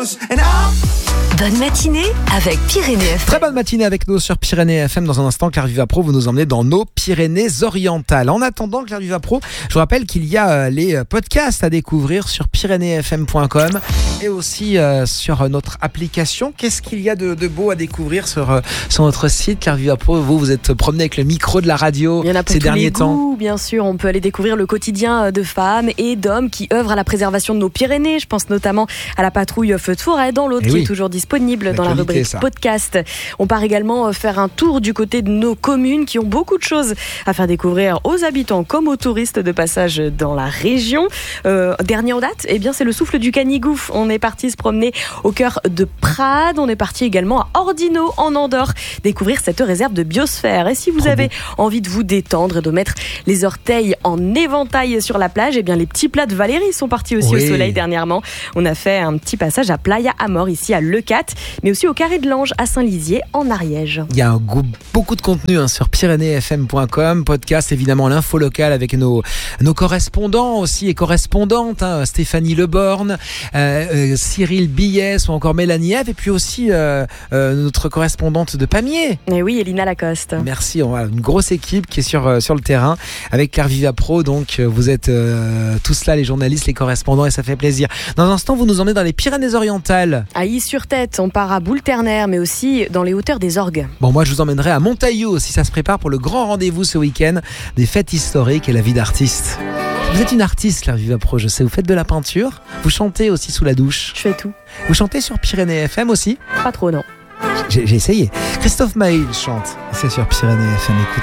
blues. And I'm Bonne matinée avec Pyrénées FM. Très bonne matinée avec nous sur Pyrénées FM. Dans un instant, Claire Vivapro, vous nous emmenez dans nos Pyrénées-Orientales. En attendant, Claire Vivapro, je vous rappelle qu'il y a les podcasts à découvrir sur pyrénéesfm.com et aussi sur notre application. Qu'est-ce qu'il y a de beau à découvrir sur notre site, Claire Vivapro? Vous êtes promené avec le micro de la radio Il y en a pour ces tous derniers les temps. goûts, bien sûr. On peut aller découvrir le quotidien de femmes et d'hommes qui œuvrent à la préservation de nos Pyrénées. Je pense notamment à la patrouille Feux de Forêt dans l'Aude, qui est toujours disponible dans la rubrique podcast. On part également faire un tour du côté de nos communes qui ont beaucoup de choses à faire découvrir aux habitants comme aux touristes de passage dans la région. Dernier en date, eh bien, c'est le souffle du Canigou. On est parti se promener au cœur de Prades. On est parti également à Ordino en Andorre découvrir cette réserve de biosphère. Et si vous avez envie de vous détendre et de mettre les orteils en éventail sur la plage, eh bien, les petits plats de Valérie sont partis aussi au soleil dernièrement. On a fait un petit passage à Playa Amor ici à Leucate, mais aussi au Carré de l'Ange à Saint-Lizier en Ariège. Il y a beaucoup de contenu sur pyrénéesfm.com, podcast évidemment, l'info locale avec nos correspondants aussi et correspondantes, Stéphanie Leborgne, Cyril Billès ou encore Mélanie Eve, et puis aussi notre correspondante de Pamiers. Et oui, Elina Lacoste. Merci, on a une grosse équipe qui est sur le terrain avec Claire Vivapro, donc vous êtes tous là, les journalistes, les correspondants, et ça fait plaisir. Dans un instant, vous nous emmenez dans les Pyrénées-Orientales. À Is-sur-Tête, on part à Boule-Ternaire, mais aussi dans les hauteurs des Orgues. Bon, moi je vous emmènerai à Montaillou si ça se prépare pour le grand rendez-vous ce week-end des fêtes historiques et la vie d'artiste. Vous êtes une artiste, Claire Vivapro, je sais, vous faites de la peinture, vous chantez aussi sous la douche. Je fais tout. Vous chantez sur Pyrénées FM aussi? Pas trop, non. J'ai essayé. Christophe Maé chante, c'est sur Pyrénées FM, écoutez.